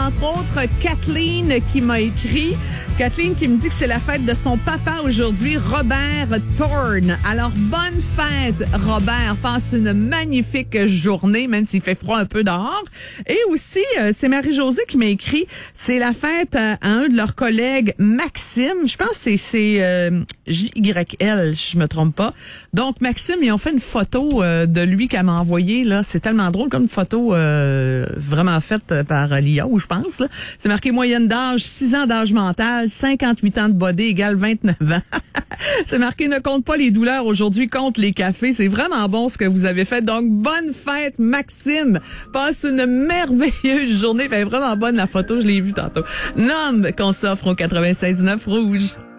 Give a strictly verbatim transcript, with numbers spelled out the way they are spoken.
entre autres Kathleen qui m'a écrit. Kathleen qui me dit que c'est la fête de son papa aujourd'hui, Robert Thorne. Alors, bonne fête, Robert. Passe une magnifique journée, même s'il fait froid un peu dehors. Et aussi, euh, c'est Marie-Josée qui m'a écrit, c'est la fête à, à un de leurs collègues, Maxime. Je pense que c'est, c'est euh, J Y L, si je me trompe pas. Donc, Maxime, ils ont fait une photo euh, de lui qu'elle m'a envoyée. Là, c'est tellement drôle comme une photo euh, vraiment faite par l'I A, je pense. Là. C'est marqué moyenne d'âge, six ans d'âge mental, cinquante-huit ans de body égale vingt-neuf ans. C'est marqué ne compte pas les douleurs aujourd'hui, compte les cafés. C'est vraiment bon ce que vous avez fait. Donc, bonne fête, Maxime. Passe une merveilleuse journée. Ben, vraiment bonne la photo, je l'ai vue tantôt. Nom qu'on s'offre au quatre-vingt-seize neuf Rouge.